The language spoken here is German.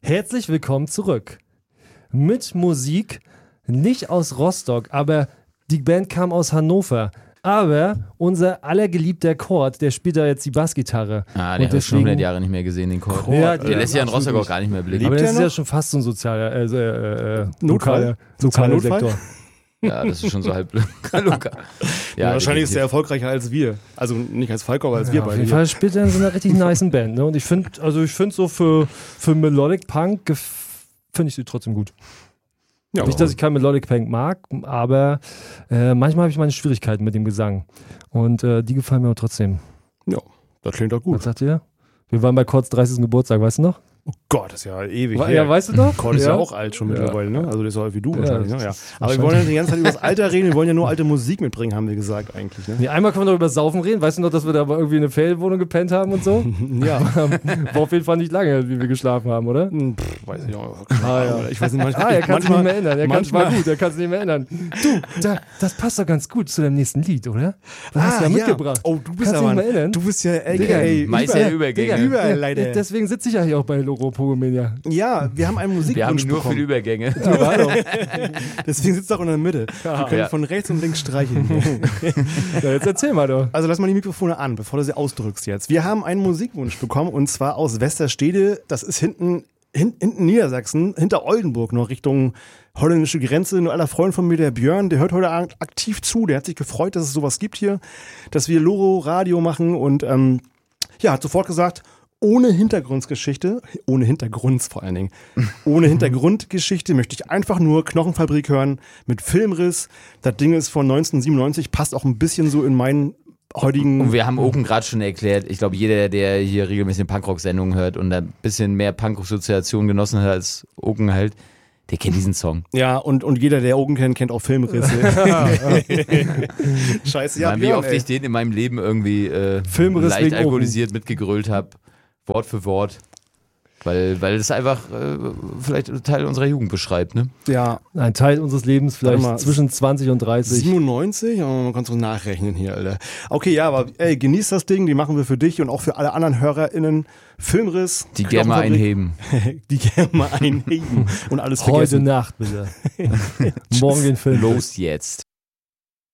Herzlich willkommen zurück. Mit Musik, nicht aus Rostock, aber die Band kam aus Hannover. Aber unser allergeliebter Kord, der spielt da jetzt die Bassgitarre. Den habe ich schon 100 Jahre nicht mehr gesehen, den Kord. Ja, der lässt ja in Rostock auch gar nicht mehr blicken. Aber das ist ja schon fast so ein sozialer, Notfall? lokaler Sektor. Ja, das ist schon so halb Ja, wahrscheinlich ist er erfolgreicher als wir. Also nicht als Falco, aber als wir beide. Auf jeden Fall spielt er in so einer richtig nicen Band. Ne? Und ich finde so für Melodic Punk finde ich sie trotzdem gut. Ja, nicht, dass ich kein Melodic Punk mag, aber manchmal habe ich meine Schwierigkeiten mit dem Gesang. Und die gefallen mir auch trotzdem. Ja, das klingt doch gut. Was sagt ihr? Wir waren bei Kords 30. Geburtstag, weißt du noch? Oh Gott, das ist ja ewig her. Ja, weißt du noch? Kord ist ja auch alt schon mittlerweile, ne? Also der ist so alt wie du wahrscheinlich, ne? Ja. Aber wir wollen ja die ganze Zeit über das Alter reden, wir wollen ja nur alte Musik mitbringen, haben wir gesagt eigentlich, ne? Nee, einmal können wir noch über Saufen reden. Weißt du noch, dass wir da aber irgendwie in eine Ferienwohnung gepennt haben und so? Ja. War auf jeden Fall nicht lange, wie wir geschlafen haben, oder? Weiß ich auch. Ja. Ich weiß nicht, manchmal. Er kann sich nicht mehr erinnern. Er kann sich nicht mehr erinnern. Du, das passt doch ganz gut zu deinem nächsten Lied, oder? Das hast du ja mitgebracht. Oh, du bist Kannst du dich mal erinnern? Du bist ja aka Meister Übergänge. Überall leider. Deswegen sitze ich ja hier auch bei Loro Pogomania. Ja, wir haben einen Musikwunsch Wir haben nur bekommen. viele Übergänge. Ja, war doch. Deswegen sitzt er auch in der Mitte. Wir können von rechts und links streicheln. Ja, jetzt erzähl mal doch. Also lass mal die Mikrofone an, bevor du sie ausdrückst jetzt. Wir haben einen Musikwunsch bekommen und zwar aus Westerstede. Das ist hinten Niedersachsen, hinter Oldenburg noch Richtung holländische Grenze. Nur aller Freund von mir, der Björn, der hört heute aktiv zu. Der hat sich gefreut, dass es sowas gibt hier, dass wir Loro Radio machen und hat sofort gesagt, ohne Hintergrundgeschichte möchte ich einfach nur Knochenfabrik hören mit Filmriss. Das Ding ist von 1997, passt auch ein bisschen so in meinen heutigen... Und wir haben Oken gerade schon erklärt, ich glaube, jeder, der hier regelmäßig Punkrock-Sendungen hört und ein bisschen mehr Punkrock-Soziation genossen hat als Oken halt, der kennt diesen Song. Ja, und jeder, der Oken kennt, kennt auch Filmrisse. Scheiße, ja, Wie oft ich den in meinem Leben irgendwie Filmriss leicht wegen alkoholisiert mitgegrölt habe. Wort für Wort. Weil das einfach vielleicht einen Teil unserer Jugend beschreibt, ne? Ja. Ein Teil unseres Lebens, vielleicht zwischen 20 und 30. 97? Oh, man kann so nachrechnen hier, Alter. Okay, ja, aber genieß das Ding, die machen wir für dich und auch für alle anderen HörerInnen. Filmriss. Die gerne mal einheben. Die gerne mal einheben und alles Heute vergessen. Nacht, bitte. Morgen den Film. Los jetzt.